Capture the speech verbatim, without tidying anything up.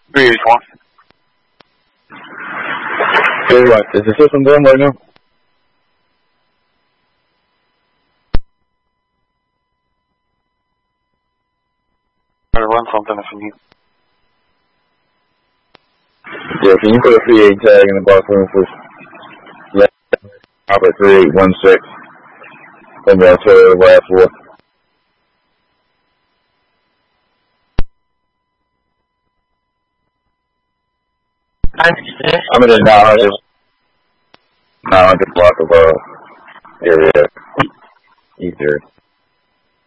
three H one. Okay, right. Is the system done right now? I'll run something if you need. Yeah, can you put a three eight tag in the box room for Stop at three eight one six. And then to the last four. I'm in the nine hundred, nine hundred block of uh, area. East area.